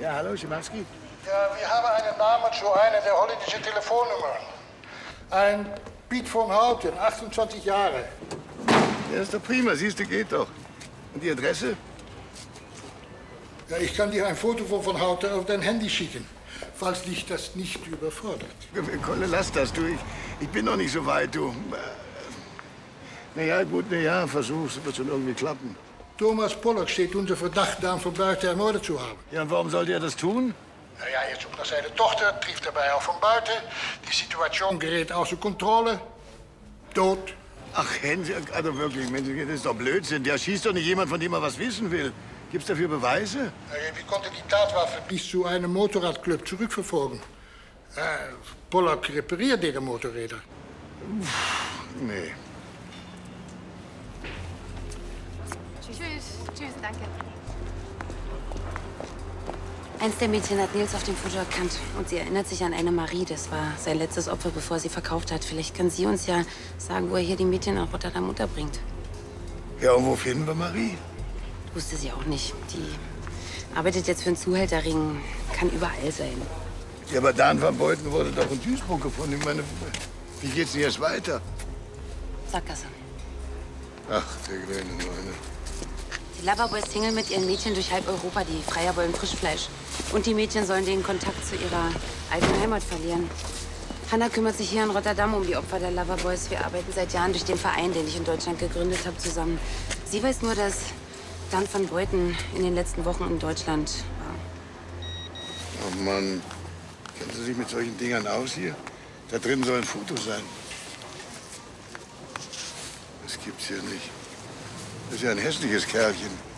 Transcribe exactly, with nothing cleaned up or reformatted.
Ja, hallo, Schimanski. Ja, wir haben einen Namen zu einer der holländischen Telefonnummern. Ein Piet von Houten, achtundzwanzig Jahre. Ja, ist doch prima, siehst du, geht doch. Und die Adresse? Ja, ich kann dir ein Foto von von Houten auf dein Handy schicken, falls dich das nicht überfordert. Kolle, lass das, du. Ich, ich bin noch nicht so weit, du. Na ja, gut, na ja, versuch's, wird schon irgendwie klappen. Thomas Pollock steht unter Verdacht, Daan von Buiten ermordet zu haben. Ja, und warum sollte er das tun? Na ja, jetzt unter seine Tochter, trifft dabei auch von Buiten. Die Situation gerät außer Kontrolle. Tot. Ach, Hens, also wirklich, Mensch, das ist doch Blödsinn. Der schießt doch nicht jemand, von dem er was wissen will. Gibt's dafür Beweise? Na ja, wir konnten die Tatwaffe bis zu einem Motorradclub zurückverfolgen. Äh, Pollock repariert ihre Motorräder. Uff, nee. Tschüss. Tschüss, danke. Eins der Mädchen hat Nils auf dem Foto erkannt. Und sie erinnert sich an eine Marie. Das war sein letztes Opfer, bevor sie verkauft hat. Vielleicht kann sie uns ja sagen, wo er hier die Mädchen nach Rotterdam unterbringt. Ja, und wo finden wir Marie? Wusste sie auch nicht. Die arbeitet jetzt für einen Zuhälterring. Kann überall sein. Ja, aber Daan van Buiten wurde doch in Duisburg gefunden. Ich meine, wie geht's denn jetzt weiter? Sackgasse. Ach, der kleine Neune. Die Loverboys tingeln mit ihren Mädchen durch halb Europa. Die Freier wollen Frischfleisch. Und die Mädchen sollen den Kontakt zu ihrer alten Heimat verlieren. Hanna kümmert sich hier in Rotterdam um die Opfer der Loverboys. Wir arbeiten seit Jahren durch den Verein, den ich in Deutschland gegründet habe, zusammen. Sie weiß nur, dass Daan van Buiten in den letzten Wochen in Deutschland war. Oh Mann, kennen Sie sich mit solchen Dingern aus hier? Da drin soll ein Foto sein. Das gibt's hier nicht. Das ist ja ein hässliches Kerlchen.